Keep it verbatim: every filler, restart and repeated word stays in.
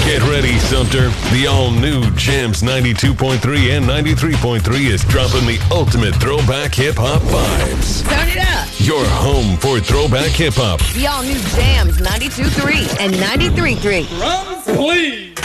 Get ready, Sumter. The all-new Jams ninety-two point three and ninety-three point three is dropping the ultimate throwback hip-hop vibes. Turn it up. Your home for throwback hip-hop. The all-new Jams ninety-two point three and ninety-three point three. Drums, please.